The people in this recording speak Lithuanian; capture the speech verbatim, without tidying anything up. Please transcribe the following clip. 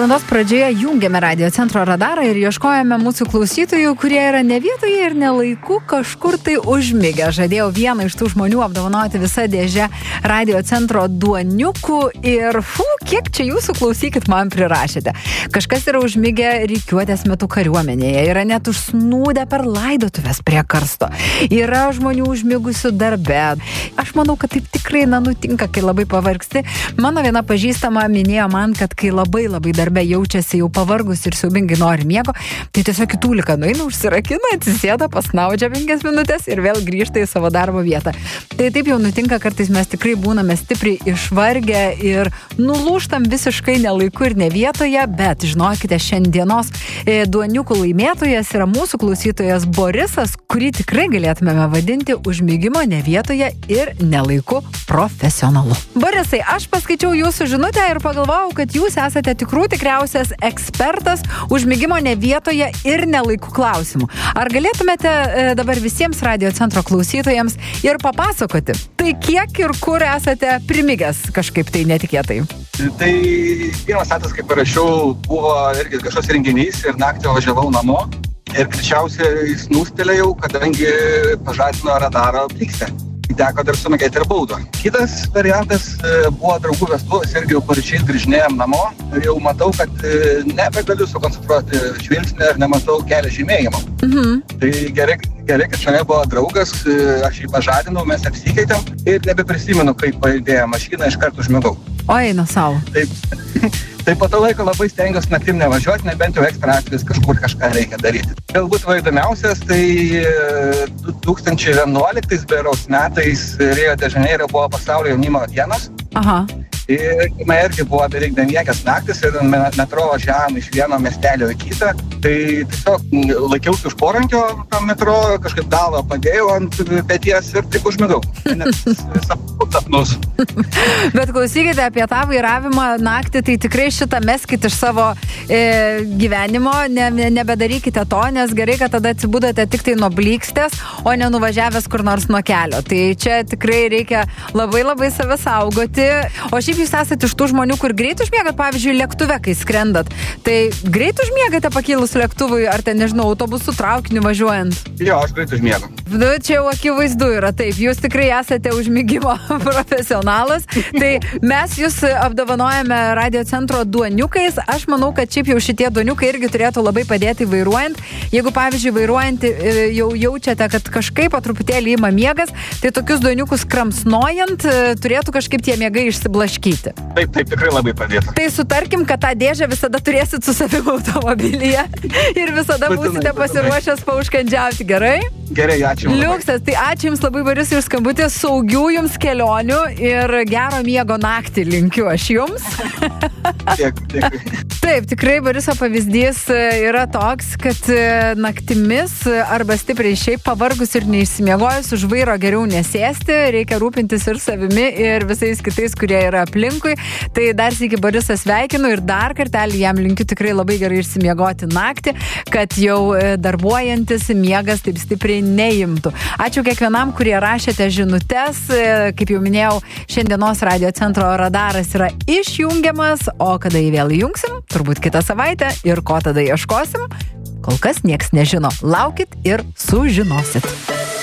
Valandos pradžioje jungiame Radio centro radarą ir ieškojame mūsų klausytojų, kurie yra ne vietoje ir ne laiku kažkur tai užmigę. Žadėjau vieną iš tų žmonių apdovanoti visą dėžę Radio centro duoniukų ir fu, kiek čia jūsų klausykit man prirašėte. Kažkas yra užmigę rikiuotės metu kariuomenėje, yra net užsnūdę per laidotuvės prie karsto. Yra žmonių užmigusių darbe. Aš manau, kad taip tikrai na, nutinka, kai labai pavargsti. Mano viena pažįstama minėjo man, kad kai labai labai darbe jaučiasi jau pavargus ir siaubingai nori miego, tai tiesiog į tūliką nueina, užsirakina, atsisėda, pasnaudžia penkias minutės ir vėl grįžta į savo darbo vietą. Tai taip jau nutinka, kartais mes tikrai būname stipriai išvargę ir nulūžtam visiškai nelaiku ir ne vietoje, bet žinokite, šiandienos e, duoniukų laimėtojas yra mūsų klausytojas Borisas, kurį tikrai galėtumėme vadinti užmigimo ne vietoje ir nelaiku profesionalu. Borisai, aš paskaičiau jūsų žinutę ir pagalvojau, kad jūs esate tikrų tikriausias ekspertas užmigimo ne vietoje ir nelaikų klausimų. Ar galėtumėte e, dabar visiems Radio centro klausytojams ir papasakoti, tai kiek ir kur esate primigęs kažkaip tai netikėtai? Tai vienas atas, kaip parašiau, buvo irgi kažkoks renginys ir naktį važiavau namo ir greičiausiai snūstelėjau, kadangi pažadino radaro plikstę. Teko dar sumokėti ir baudą. Kitas variantas buvo draugų vestuvės, irgi jau paryčiais grįžinėjom namo ir jau matau, kad nebegaliu sukoncentruoti žvilgsnį ir nematau kelio žymėjimo. Mhm. Tai gerai, gerai, kad šalia buvo draugas, aš jį pažadinau, mes apsikeitėm ir nebeprisimenu, kaip pajudėjo mašiną, iš karto užmigau. O eina savo. Taip. Tai po to laiko labai stengiuosi naktim nevažiuoti, nebent jau ekstra atvejais kažkur kažką reikia daryti. Galbūt va įdomiausias, tai du tūkstančiai vienuoliktais berods metais Rio de Janeiro buvo pasaulio jaunimo dienos. Aha. Ir man irgi buvo beveik bemiegęs naktis ir metro važiavom iš vieno miestelio į kitą. Tai tiesiog laikiausi už porankio metro, kažkaip galvą padėjau ant peties ir tik užmigau. Net sapnus. Bet klausykite, apie tą vairavimą naktį, tai tikrai šitą meskit iš savo e, gyvenimo, ne, ne, nebedarykite to, nes gerai, kad tada atsibudote tik tai nuo blykstės, o ne nuvažiavęs kur nors nuo kelio. Tai čia tikrai reikia labai labai save saugoti. O šiaip jūs esate iš tų žmonių, kur greit užmiegat, pavyzdžiui, lėktuve, kai skrendat. Tai greit užmiegate pakilus lėktuvui, ar ten, nežinau, autobusu, traukiniu važiuojant? Jo, aš greit užmiegu. Nu, čia jau akivaizdu yra taip. Jūs tikrai esate užmigimo profesionalas. Tai mes jūs apdovanojame Radio centro duoniukais. Aš manau, kad šiaip jau šitie duoniukai irgi turėtų labai padėti vairuojant. Jeigu, pavyzdžiui, vairuojant jau jaučiate, kad kažkaip po truputėlį ima miegas, tai tokius duoniukus kramsnojant turėtų kažkaip tie miegai išsiblaškyti. Taip, taip, tikrai labai padėtų. Tai sutarkim, kad tą dėžę visada turėsit su savimi automobilyje ir visada būsite pasiruošęs paužkandžiauti, gerai? Gerai, ačiū. Liuksas, tai ačiū Jums labai, Borisai, už skambutį, saugių Jums kelionių ir gero miego naktį linkiu aš Jums. Dėkui, dėkui. Taip, tikrai Boriso pavyzdys yra toks, kad naktimis arba stipriai šiaip pavargus ir neišsimiegojus už vairo geriau nesėsti, reikia rūpintis ir savimi ir visais kitais, kurie yra aplinkui. Tai dar sykį Borisą sveikinu ir dar kartelį jam linkiu tikrai labai gerai išsimiegoti naktį, kad jau darbuojantis miegas taip stipriai neimtų. Ačiū kiekvienam, kurie rašėte žinutes. Kaip jau minėjau, šiandienos Radio centro radaras yra išjungiamas, o kada jį vėl įjungsim, turbūt kitą savaitę ir ko tada ieškosim, kol kas nieks nežino. Laukit ir sužinosit.